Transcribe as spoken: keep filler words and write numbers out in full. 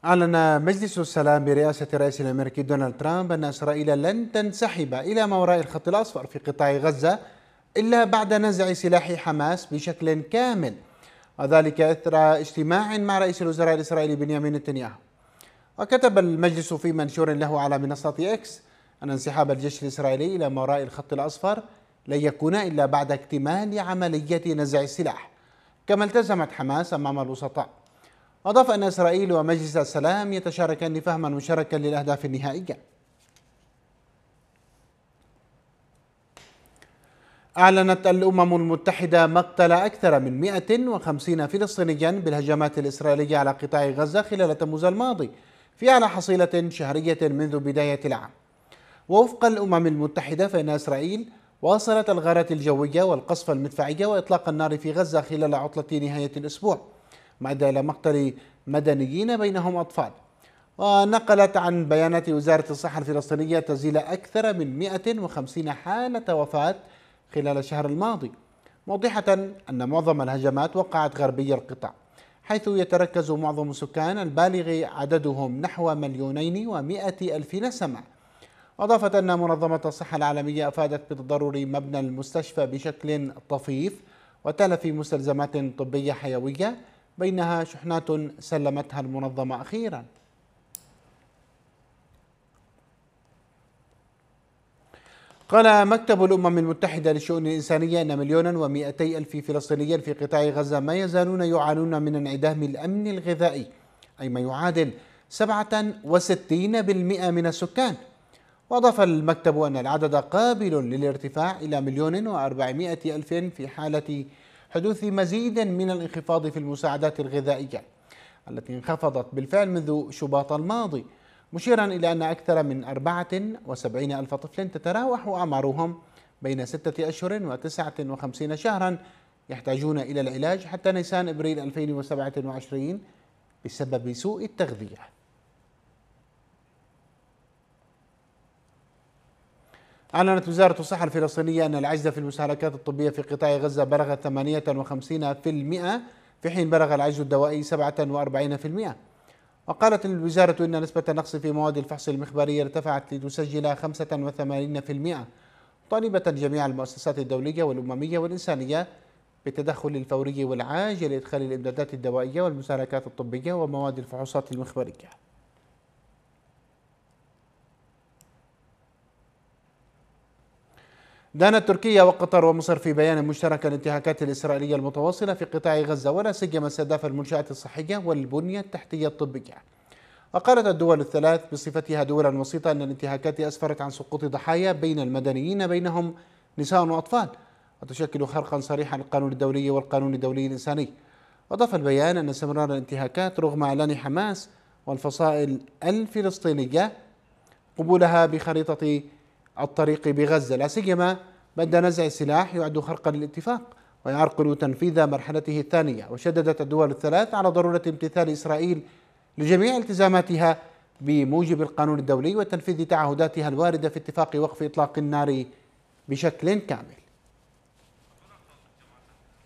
أعلن مجلس السلام برئاسة الرئيس الأمريكي دونالد ترامب أن إسرائيل لن تنسحب إلى ما وراء الخط الأصفر في قطاع غزة إلا بعد نزع سلاح حماس بشكل كامل، وذلك إثر اجتماع مع رئيس الوزراء الإسرائيلي بنيامين نتنياهو. وكتب المجلس في منشور له على منصة إكس أن انسحاب الجيش الإسرائيلي إلى ما وراء الخط الأصفر لن يكون إلا بعد اكتمال عملية نزع السلاح، كما التزمت حماس أمام الوسطاء. أضاف أن إسرائيل ومجلس السلام يتشاركان فهما مشتركا للأهداف النهائية. أعلنت الأمم المتحدة مقتل أكثر من مئة وخمسين فلسطينيا بالهجمات الإسرائيلية على قطاع غزة خلال تموز الماضي في أعلى حصيلة شهرية منذ بداية العام. ووفق الأمم المتحدة فإن إسرائيل واصلت الغارات الجوية والقصف المدفعية وإطلاق النار في غزة خلال عطلة نهاية الأسبوع، ما أدى إلى مقتل مدنيين بينهم أطفال. ونقلت عن بيانات وزارة الصحة الفلسطينية تسجيل أكثر من مئة وخمسين حالة وفاة خلال الشهر الماضي، موضحة أن معظم الهجمات وقعت غربي القطاع، حيث يتركز معظم السكان البالغ عددهم نحو مليونين ومئة ألف نسمة. أضافت أن منظمة الصحة العالمية أفادت بتضرر مبنى المستشفى بشكل طفيف وتلف مستلزمات طبية حيوية، بينها شحنات سلمتها المنظمة أخيرا. قال مكتب الأمم المتحدة للشؤون الإنسانية أن مليونا ومئتي ألف فلسطيني في قطاع غزة ما يزالون يعانون من انعدام الأمن الغذائي، أي ما يعادل سبعة وستين بالمئة من السكان. وأضاف المكتب أن العدد قابل للارتفاع إلى مليون وأربعمئة ألف في حالة حدوث مزيد من الانخفاض في المساعدات الغذائية التي انخفضت بالفعل منذ شباط الماضي، مشيرا إلى أن أكثر من أربعة وسبعين ألف طفل تتراوح أعمارهم بين ستة أشهر وتسعة وخمسين شهرا يحتاجون إلى العلاج حتى نيسان إبريل ألفين وسبعة وعشرين بسبب سوء التغذية. أعلنت وزارة الصحة الفلسطينية أن العجز في المستهلكات الطبية في قطاع غزة بلغ ثمانية وخمسين بالمئة، في حين بلغ العجز الدوائي سبعة وأربعين بالمئة. وقالت الوزارة إن نسبة النقص في مواد الفحص المخبرية ارتفعت لتسجل خمسة وثمانين بالمئة، طالبة جميع المؤسسات الدولية والأممية والإنسانية بالتدخل الفوري والعاجل لإدخال الإمدادات الدوائية والمستهلكات الطبية ومواد الفحوصات المخبرية. دانت تركيا وقطر ومصر في بيان مشترك الانتهاكات الإسرائيلية المتواصلة في قطاع غزة ولا سيما استهداف المنشآت الصحية والبنية التحتية الطبية. وقالت الدول الثلاث بصفتها دولا وسيطة أن الانتهاكات أسفرت عن سقوط ضحايا بين المدنيين بينهم نساء وأطفال، وتشكل خرقا صريحا للقانون الدولي والقانون الدولي الإنساني. وأضاف البيان أن استمرار الانتهاكات رغم إعلان حماس والفصائل الفلسطينية قبولها بخريطة الطريق بغزة، لا سيما بعد نزع السلاح يعد خرقا للاتفاق ويعرقل تنفيذ مرحلته الثانية. وشددت الدول الثلاث على ضرورة امتثال إسرائيل لجميع التزاماتها بموجب القانون الدولي وتنفيذ تعهداتها الواردة في اتفاق وقف إطلاق النار بشكل كامل.